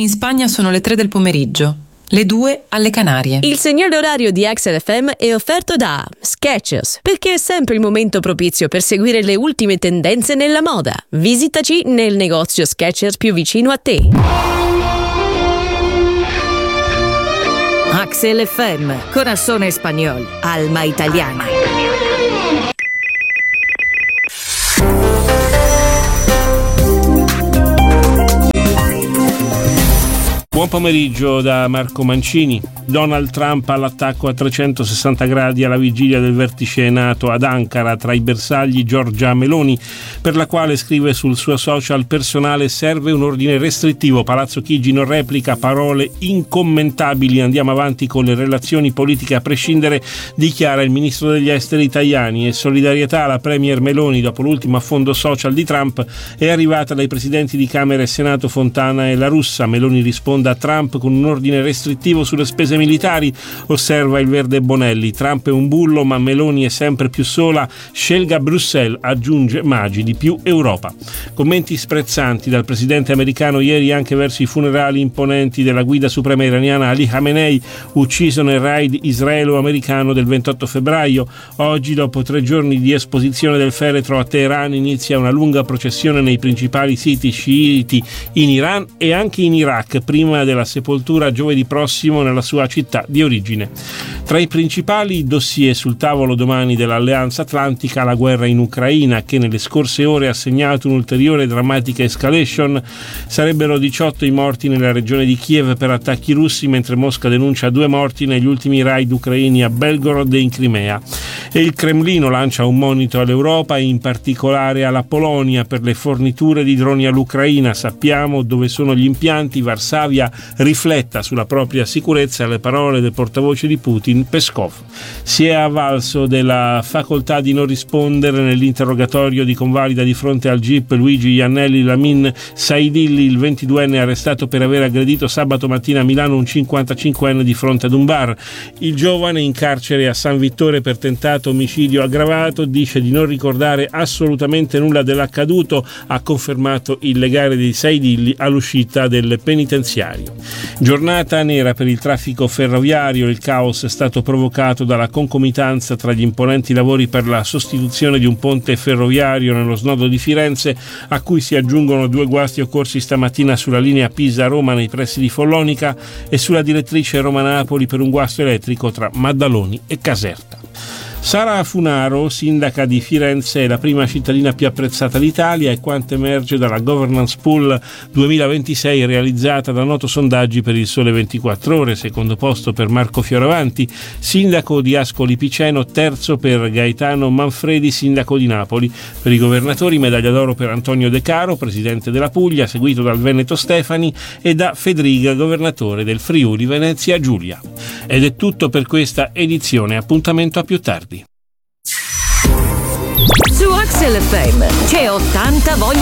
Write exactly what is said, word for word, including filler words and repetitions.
In Spagna sono le tre del pomeriggio, le due alle Canarie. Il segnale orario di Axel F M è offerto da Skechers, perché è sempre il momento propizio per seguire le ultime tendenze nella moda. Visitaci nel negozio Skechers più vicino a te. Axel F M, corazón español, alma italiana. Buon pomeriggio da Marco Mancini. Donald Trump all'attacco a trecentosessanta gradi alla vigilia del vertice NATO ad Ankara tra i bersagli Giorgia Meloni, per la quale scrive sul suo social personale: serve un ordine restrittivo. Palazzo Chigi non replica, parole incommentabili, andiamo avanti con le relazioni politiche a prescindere, dichiara il ministro degli esteri Tajani. E solidarietà alla premier Meloni dopo l'ultimo affondo social di Trump è arrivata dai presidenti di Camera e Senato Fontana e La Russa. Meloni risponde a Trump con un ordine restrittivo sulle spese militari, osserva il Verde Bonelli. Trump è un bullo, ma Meloni è sempre più sola, scelga Bruxelles, aggiunge Maggi, di più Europa. Commenti sprezzanti dal presidente americano ieri anche verso i funerali imponenti della guida suprema iraniana Ali Khamenei, ucciso nel raid israelo-americano del ventotto febbraio. Oggi, dopo tre giorni di esposizione del feretro a Teheran, inizia una lunga processione nei principali siti sciiti in Iran e anche in Iraq, prima della sepoltura giovedì prossimo nella sua città di origine. Tra i principali dossier sul tavolo domani dell'Alleanza Atlantica, la guerra in Ucraina, che nelle scorse ore ha segnato un'ulteriore drammatica escalation. Sarebbero diciotto i morti nella regione di Kiev per attacchi russi, mentre Mosca denuncia due morti negli ultimi raid ucraini a Belgorod e in Crimea. E il Cremlino lancia un monito all'Europa e in particolare alla Polonia per le forniture di droni all'Ucraina. Sappiamo dove sono gli impianti, Varsavia rifletta sulla propria sicurezza. Le parole del portavoce di Putin, Peskov. Si è avvalso della facoltà di non rispondere nell'interrogatorio di convalida di fronte al G I P Luigi Iannelli Lamin Saidilli, il ventiduenne arrestato per aver aggredito sabato mattina a Milano un cinquantacinquenne di fronte ad un bar. Il giovane, in carcere a San Vittore per tentato omicidio aggravato, dice di non ricordare assolutamente nulla dell'accaduto, ha confermato il legale di Saidilli all'uscita del penitenziario. Giornata nera per il traffico ferroviario. Il caos è stato provocato dalla concomitanza tra gli imponenti lavori per la sostituzione di un ponte ferroviario nello snodo di Firenze, a cui si aggiungono due guasti occorsi stamattina sulla linea Pisa-Roma nei pressi di Follonica e sulla direttrice Roma-Napoli per un guasto elettrico tra Maddaloni e Caserta. Sara Funaro, sindaca di Firenze, è la prima cittadina più apprezzata d'Italia, e quanto emerge dalla Governance Pool duemilaventisei realizzata da Noto Sondaggi per il Sole ventiquattro Ore. Secondo posto per Marco Fioravanti, sindaco di Ascoli Piceno, terzo per Gaetano Manfredi, sindaco di Napoli. Per i governatori, medaglia d'oro per Antonio De Caro, presidente della Puglia, seguito dal Veneto Stefani e da Fedriga, governatore del Friuli Venezia Giulia. Ed è tutto per questa edizione, appuntamento a più tardi. Su Axel F M c'è ottanta voglia